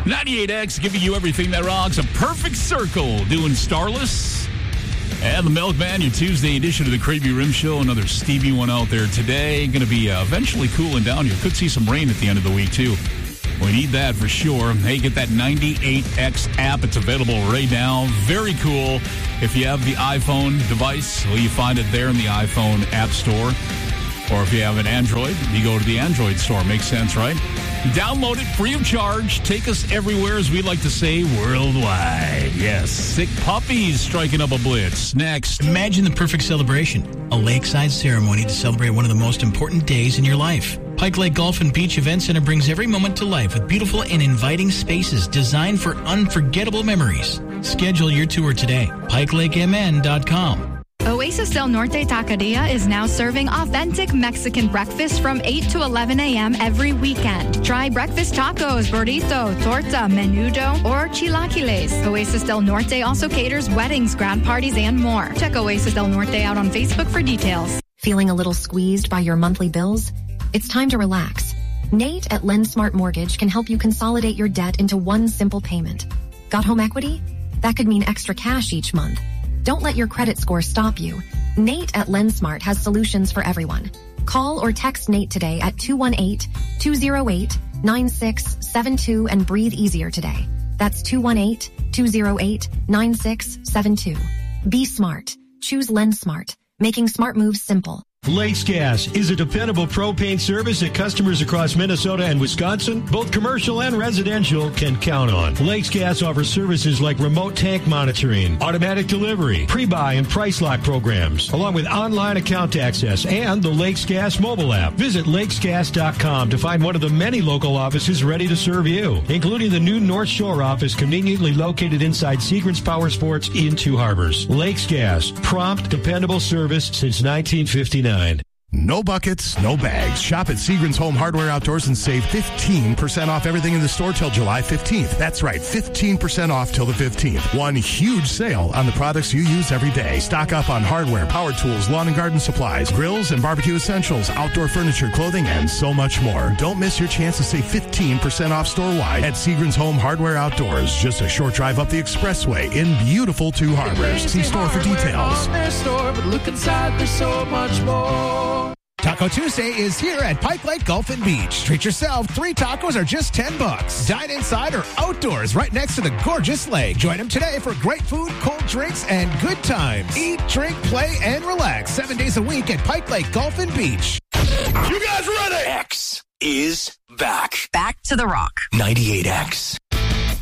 98X giving you everything that rocks. A perfect circle doing Starless. And the Milkman, your Tuesday edition of the Cravey Rim Show. Another Stevie one out there today. Going to be eventually cooling down here. Could see some rain at the end of the week, too. We need that for sure. Hey, get that 98X app. It's available right now. Very cool. If you have the iPhone device, well, you find it there in the iPhone App Store. Or if you have an Android, you go to the Android store. Makes sense, right? Download it free of charge. Take us everywhere, as we like to say, worldwide. Yes, sick puppies striking up a blitz. Next. Imagine the perfect celebration. A lakeside ceremony to celebrate one of the most important days in your life. Pike Lake Golf and Beach Event Center brings every moment to life with beautiful and inviting spaces designed for unforgettable memories. Schedule your tour today. PikeLakeMN.com. Oasis del Norte Taqueria is now serving authentic Mexican breakfast from 8 to 11 a.m. every weekend. Try breakfast tacos, burrito, torta, menudo, or chilaquiles. Oasis del Norte also caters weddings, grad parties, and more. Check Oasis del Norte out on Facebook for details. Feeling a little squeezed by your monthly bills? It's time to relax. Nate at LendSmart Mortgage can help you consolidate your debt into one simple payment. Got home equity? That could mean extra cash each month. Don't let your credit score stop you. Nate at LendSmart has solutions for everyone. Call or text Nate today at 218-208-9672 and breathe easier today. That's 218-208-9672. Be smart. Choose LendSmart. Making smart moves simple. Lakes Gas is a dependable propane service that customers across Minnesota and Wisconsin, both commercial and residential, can count on. Lakes Gas offers services like remote tank monitoring, automatic delivery, pre-buy and price lock programs, along with online account access and the Lakes Gas mobile app. Visit lakesgas.com to find one of the many local offices ready to serve you, including the new North Shore office conveniently located inside Seagrams Power Sports in Two Harbors. Lakes Gas, prompt, dependable service since 1959. No buckets, no bags. Shop at Seagrams Home Hardware Outdoors and save 15% off everything in the store till July 15th. That's right, 15% off till the 15th. One huge sale on the products you use every day. Stock up on hardware, power tools, lawn and garden supplies, grills and barbecue essentials, outdoor furniture, clothing, and so much more. Don't miss your chance to save 15% off store-wide at Seagrams Home Hardware Outdoors. Just a short drive up the expressway in beautiful Two Harbors. See store for details. But look inside, there's so much more. Taco Tuesday is here at Pike Lake Golf and Beach. Treat yourself. 3 tacos are just $10. Dine inside or outdoors right next to the gorgeous lake. Join them today for great food, cold drinks, and good times. Eat, drink, play, and relax 7 days a week at Pike Lake Golf and Beach. You guys ready? X is back. Back to the rock. 98X.